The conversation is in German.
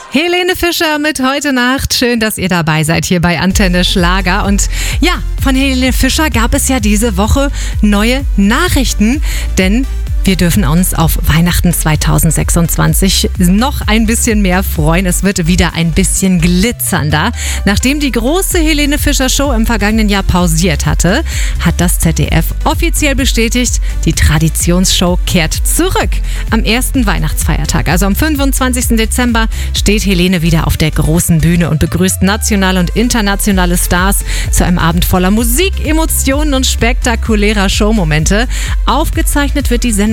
Helene Fischer mit Heute Nacht. Schön, dass ihr dabei seid hier bei Antenne Schlager. Und ja, von Helene Fischer gab es ja diese Woche neue Nachrichten, denn wir dürfen uns auf Weihnachten 2026 noch ein bisschen mehr freuen. Es wird wieder ein bisschen glitzernder. Nachdem die große Helene Fischer Show im vergangenen Jahr pausiert hatte, hat das ZDF offiziell bestätigt, die Traditionsshow kehrt zurück. Am ersten Weihnachtsfeiertag, also am 25. Dezember, steht Helene wieder auf der großen Bühne und begrüßt nationale und internationale Stars zu einem Abend voller Musik, Emotionen und spektakulärer Showmomente. Aufgezeichnet wird die Sendung